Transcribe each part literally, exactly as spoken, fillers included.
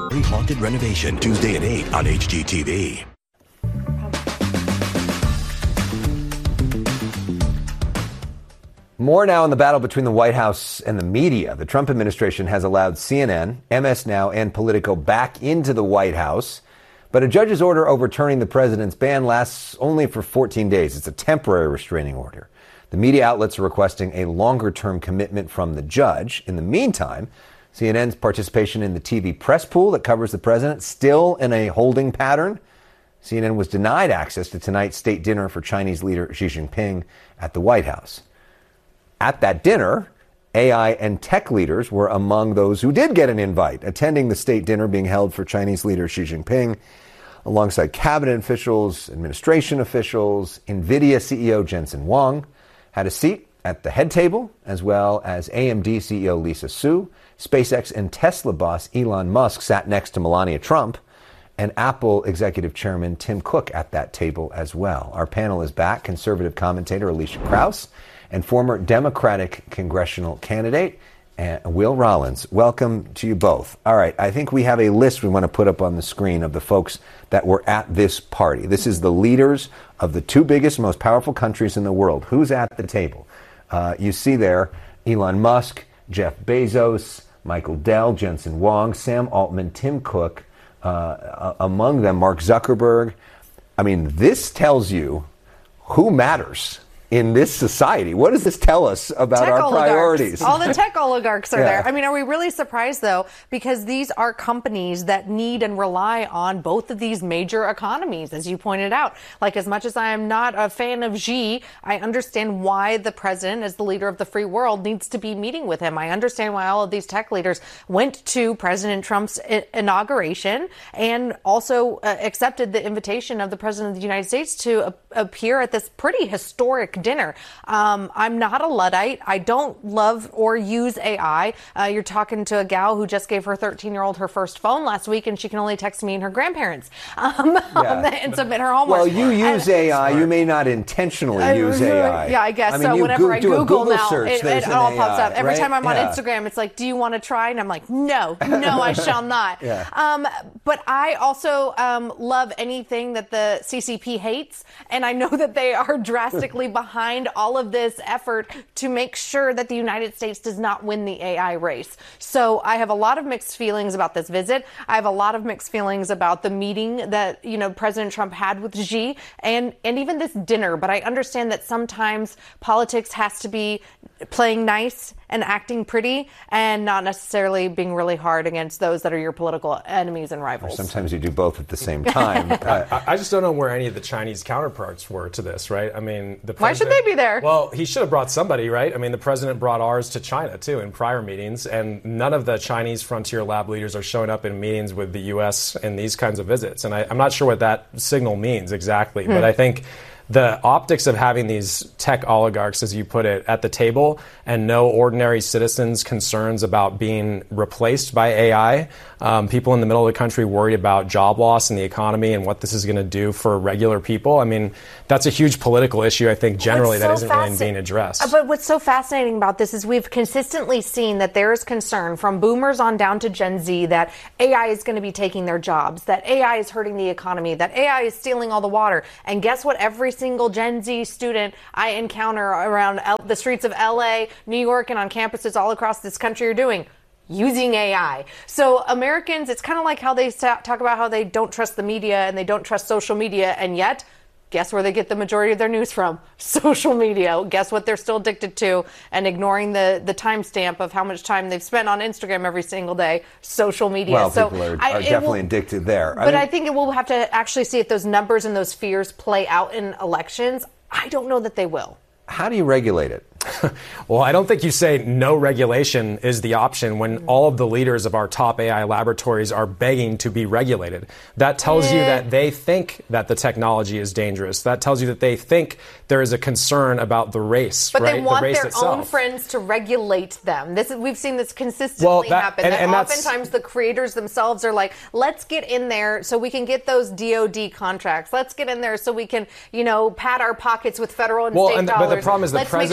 Haunted Renovation, Tuesday at eight on H G T V. More now in the battle between the White House and the media. The Trump administration has allowed C N N, M S Now, and Politico back into the White House. But a judge's order overturning the president's ban lasts only for fourteen days. It's a temporary restraining order. The media outlets are requesting a longer-term commitment from the judge. In the meantime, C N N's participation in the T V press pool that covers the president still in a holding pattern. C N N was denied access to tonight's state dinner for Chinese leader Xi Jinping at the White House. At that dinner, A I and tech leaders were among those who did get an invite, attending the state dinner being held for Chinese leader Xi Jinping, alongside cabinet officials, administration officials. NVIDIA C E O Jensen Huang had a seat at the head table, as well as A M D C E O Lisa Su. SpaceX and Tesla boss Elon Musk sat next to Melania Trump, and Apple executive chairman Tim Cook at that table as well. Our panel is back. Conservative commentator Alicia Krause and former Democratic congressional candidate uh, Will Rollins. Welcome to you both. All right, I think we have a list we want to put up on the screen of the folks that were at this party. This is the leaders of the two biggest, most powerful countries in the world. Who's at the table? Uh, you see there Elon Musk, Jeff Bezos, Michael Dell, Jensen Huang, Sam Altman, Tim Cook, uh, among them Mark Zuckerberg. I mean, this tells you who matters in this society. What does this tell us about tech our oligarchs. priorities? All the tech oligarchs are Yeah. there. I mean, are we really surprised, though? Because these are companies that need and rely on both of these major economies, as you pointed out. Like, as much as I am not a fan of Xi, I understand why the president, as the leader of the free world, needs to be meeting with him. I understand why all of these tech leaders went to President Trump's I- inauguration and also uh, accepted the invitation of the president of the United States to uh, appear at this pretty historic dinner. Um, I'm not a Luddite. I don't love or use A I. Uh, you're talking to a gal who just gave her thirteen-year-old her first phone last week, and she can only text me and her grandparents um, Yeah. and submit her homework. Well, you use and, A I. You may not intentionally uh, use A I. Yeah, I guess. I mean, so you whenever go- I do a Google, Google now, search, it, there's it an all A I, pops up. Every right? time I'm on Yeah. Instagram, it's like, do you want to try? And I'm like, no, no, I shall not. Yeah. Um, but I also um, love anything that the C C P hates. And I know that they are drastically behind all of this effort to make sure that the United States does not win the A I race. So I have a lot of mixed feelings about this visit. I have a lot of mixed feelings about the meeting that, you know, President Trump had with Xi and, and even this dinner. But I understand that sometimes politics has to be playing nice and acting pretty and not necessarily being really hard against those that are your political enemies and rivals. Sometimes you do both at the same time. uh, I, I just don't know where any of the Chinese counterparts were to this, right? I mean, the Why should they be there? Well, he should have brought somebody, right? I mean, the president brought ours to China, too, in prior meetings, and none of the Chinese frontier lab leaders are showing up in meetings with the U S in these kinds of visits. And I, I'm not sure what that signal means exactly, hmm. but I think the optics of having these tech oligarchs, as you put it, at the table and no ordinary citizens' concerns about being replaced by A I, um, people in the middle of the country worried about job loss in the economy and what this is going to do for regular people. I mean, that's a huge political issue, I think, generally, so that isn't really being addressed. But what's so fascinating about this is we've consistently seen that there is concern from boomers on down to Gen Z that A I is going to be taking their jobs, that A I is hurting the economy, that A I is stealing all the water. And guess what? Every single Gen Z student I encounter around L- the streets of L A, New York, and on campuses all across this country are doing using A I. So Americans, it's kind of like how they talk about how they don't trust the media and they don't trust social media, and yet guess where they get the majority of their news from? Social media. Guess what they're still addicted to and ignoring the, the timestamp of how much time they've spent on Instagram every single day? Social media. Well, so people are, are I, definitely will, addicted there. But I, mean, I think it will have to actually see if those numbers and those fears play out in elections. I don't know that they will. How do you regulate it? Well, I don't think you say no regulation is the option when all of the leaders of our top A I laboratories are begging to be regulated. That tells yeah. you that they think that the technology is dangerous. That tells you that they think there is a concern about the race, but right? they want the race their itself. own friends to regulate them. This is, we've seen this consistently well, that, happen. And, that and oftentimes the creators themselves are like, let's get in there so we can get those D O D contracts. Let's get in there so we can, you know, pad our pockets with federal and well, state and, dollars. But the problem is the let's president. make sure that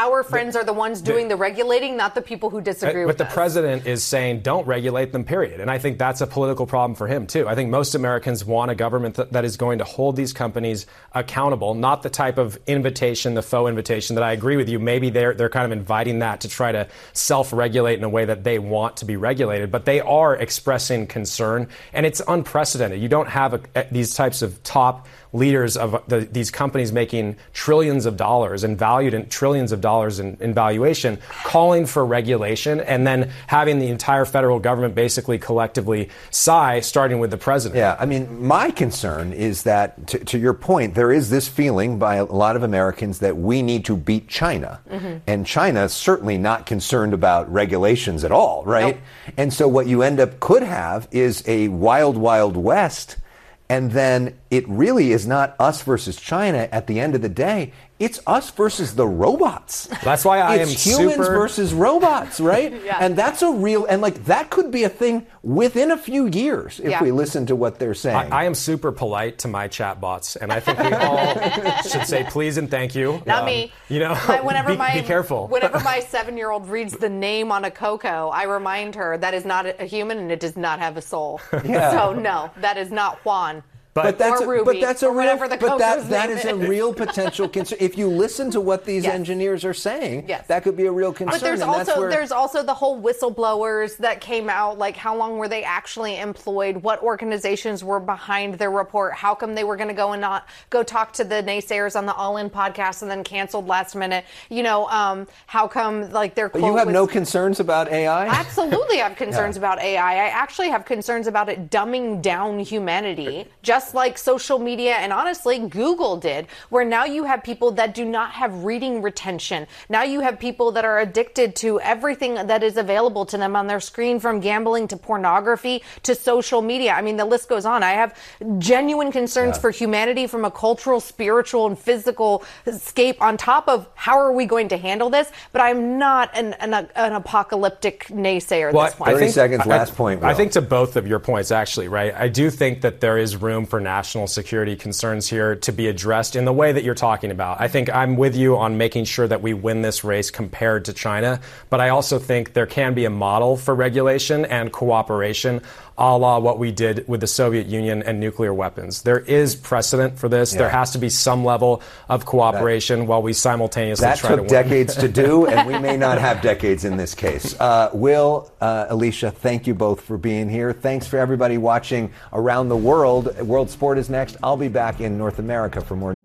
our friends are the ones doing the, the regulating, not the people who disagree uh, with us. But the president is saying, don't regulate them, period. And I think that's a political problem for him, too. I think most Americans want a government that, that is going to hold these companies accountable, not the type of invitation, the faux invitation that I agree with you. Maybe they're, they're kind of inviting that to try to self-regulate in a way that they want to be regulated. But they are expressing concern, and it's unprecedented. You don't have a, a, these types of top leaders of the, these companies making trillions of dollars and valued in trillions of dollars in, in valuation, calling for regulation, and then having the entire federal government basically collectively sigh, starting with the president. Yeah, I mean, my concern is that, to, to your point, there is this feeling by a lot of Americans that we need to beat China. Mm-hmm. And China is certainly not concerned about regulations at all, right? Nope. And so what you end up could have is a wild, wild west. And then it really is not us versus China at the end of the day. It's us versus the robots. That's why I it's am humans super... versus robots, right? Yeah. And that's a real, and like that could be a thing within a few years if yeah. we listen to what they're saying. I, I am super polite to my chatbots, and I think we all should say please and thank you. Not um, me. You know, my, whenever be, my, be careful. Whenever my seven-year-old reads the name on a cocoa, I remind her that is not a human and it does not have a soul. Yeah. So no, that is not Juan. But, but that's or Ruby, a, but that's a or real, the but that that is, is a real potential concern. If you listen to what these yes. engineers are saying, yes. that could be a real concern. But there's and also that's where... there's also the whole whistleblowers that came out. Like, how long were they actually employed? What organizations were behind their report? How come they were going to go and not go talk to the naysayers on the All In podcast and then canceled last minute? You know, um, how come like their quote you have was, no concerns about A I? Absolutely, I have concerns yeah. about A I. I actually have concerns about it dumbing down humanity, just like social media and honestly Google did, where now you have people that do not have reading retention. Now you have people that are addicted to everything that is available to them on their screen, from gambling to pornography to social media. I mean, the list goes on. I have genuine concerns yeah. for humanity from a cultural, spiritual, and physical escape, on top of how are we going to handle this. But I'm not an, an, an apocalyptic naysayer at well, this point. thirty I think, seconds, last I, point. I Will. think to both of your points, actually, right? I do think that there is room for national security concerns here to be addressed in the way that you're talking about. I think I'm with you on making sure that we win this race compared to China, but I also think there can be a model for regulation and cooperation, a la what we did with the Soviet Union and nuclear weapons. There is precedent for this. Yeah. There has to be some level of cooperation that, while we simultaneously that try to took win. decades to do, and we may not have decades in this case. Uh, Will, uh, Alicia, thank you both for being here. Thanks for everybody watching around the world. World Sport is next. I'll be back in North America for more